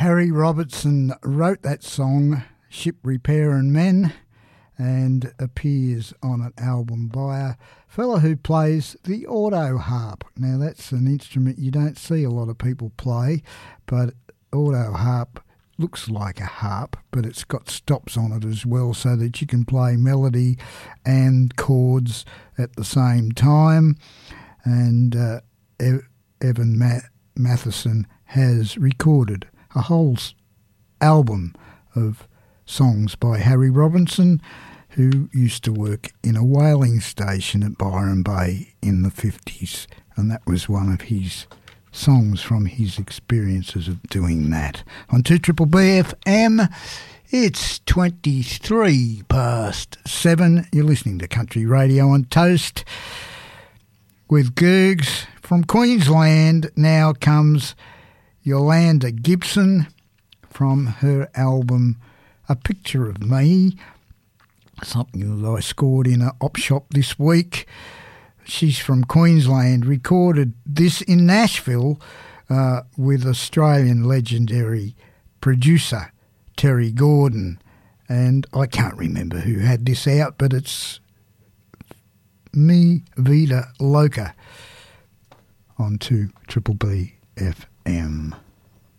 Harry Robertson wrote that song, Ship Repair and Men, and appears on an album by a fella who plays the auto harp. Now, that's an instrument you don't see a lot of people play, but auto harp looks like a harp, but it's got stops on it as well so that you can play melody and chords at the same time. And Evan Matheson has recorded a whole album of songs by Harry Robinson, who used to work in a whaling station at Byron Bay in the 50s, and that was one of his songs from his experiences of doing that. On 2BBB FM, it's 23 past 7. You're listening to Country Radio on Toast with Gergs. From Queensland now comes Yolanda Gibson from her album A Picture of Me, something that I scored in an op shop this week. She's from Queensland, recorded this in Nashville with Australian legendary producer Terry Gordon. And I can't remember who had this out, but it's Mi Vida Loca on 2BBB FM.